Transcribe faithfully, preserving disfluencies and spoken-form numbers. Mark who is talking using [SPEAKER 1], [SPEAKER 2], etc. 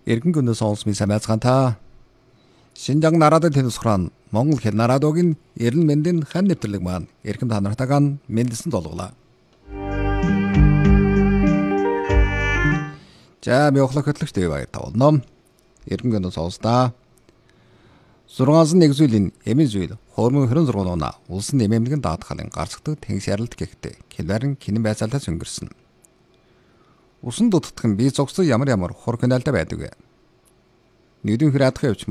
[SPEAKER 1] Эргэн гүнөөс олсмын самайцгаанта. Шинжаан нарадын тэнэсхран Монгол хэл нарадогийн эрен мэндийн хан нэвтрлэг маань эрхэм та нартайгаа мэндэлсэн долголаа. За мёхлох хөтлөгчтэй баяр тавуулна. Эргэн гүнөөс олсдаа. зургаан нэг зүйлийн эмийн зүйл хормон хорин зургуунаа улсын нэмэмлэгэн даатгалын гарцдаг тэнгис яралт гэхтээ хэлбэрэн кинэн байцаалтаа зөнгөрсөн. Усан дутагдах нь бие зогсдог ямар ямар хор каналтай байдаг вэ? Нэгдүгээр хэр адах явж